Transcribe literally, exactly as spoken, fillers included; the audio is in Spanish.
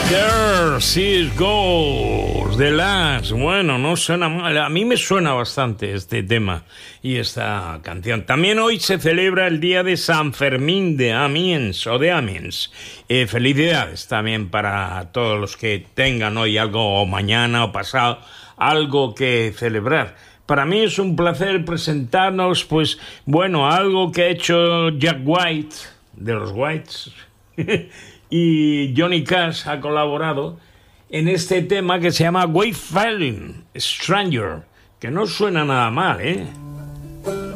There she goes, The Last. Bueno, no suena mal. A mí me suena bastante este tema y esta canción. También hoy se celebra el día de San Fermín de Amiens o de Amiens. Eh, felicidades también para todos los que tengan hoy algo, o mañana o pasado, algo que celebrar. Para mí es un placer presentarnos, pues, bueno, algo que ha hecho Jack White, de los Whites, y Johnny Cash ha colaborado en este tema que se llama Wayfaring Stranger, que no suena nada mal, ¿eh?